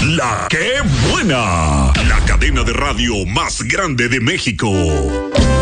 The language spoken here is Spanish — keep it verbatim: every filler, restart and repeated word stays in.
La que buena. La cadena de radio más grande de México.